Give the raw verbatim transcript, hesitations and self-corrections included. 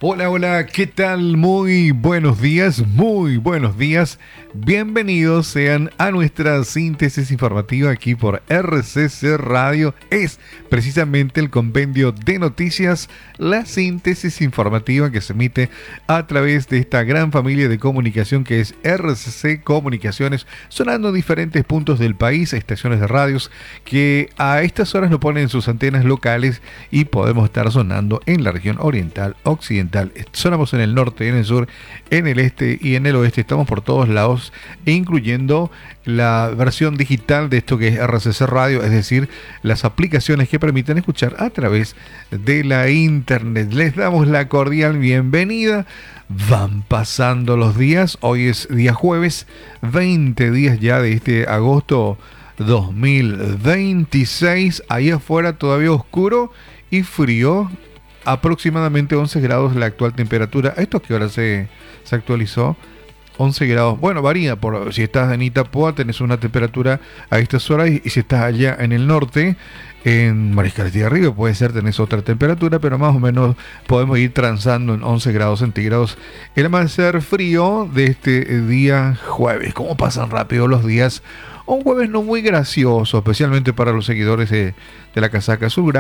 Hola, hola, ¿qué tal? Muy buenos días, muy buenos días. Bienvenidos sean a nuestra síntesis informativa aquí por R C C Radio. Es precisamente el compendio de noticias, la síntesis informativa que se emite a través de esta gran familia de comunicación que es R C C Comunicaciones, sonando en diferentes puntos del país, estaciones de radios que a estas horas nos ponen sus antenas locales y podemos estar sonando en la región oriental, occidental. Sonamos en el norte, en el sur, en el este y en el oeste. Estamos por todos lados, incluyendo la versión digital de esto que es R C C Radio, es decir, las aplicaciones que permiten escuchar a través de la internet. Les damos la cordial bienvenida. Van pasando los días. Hoy es día jueves, veinte días ya de este agosto dos mil veintiséis. Ahí afuera todavía oscuro y frío. Aproximadamente once grados la actual temperatura. ¿Esto a qué hora se, se actualizó? once grados. Bueno, varía. Por, si estás en Itapúa tenés una temperatura a estas horas y, y si estás allá en el norte, en Mariscal de Río, puede ser tenés otra temperatura, pero más o menos podemos ir transando en once grados centígrados. El amanecer frío de este día jueves. ¿Cómo pasan rápido los días? Un jueves no muy gracioso, especialmente para los seguidores de, de la casaca azul.